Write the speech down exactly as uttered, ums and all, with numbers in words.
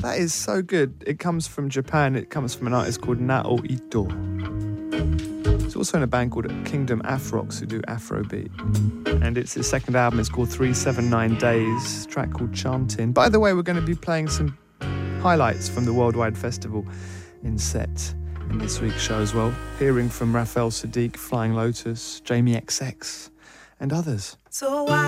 That is so good. It comes from Japan. It comes from an artist called Nao Ito. He's also in a band called Kingdom Afrox who do Afrobeat. And it's his second album. It's called three seven nine Days. A track called Chanting. By the way, we're going to be playing some highlights from the Worldwide Festival in set in this week's show as well. Hearing from Raphael Sadiq, Flying Lotus, Jamie X X, and others. So why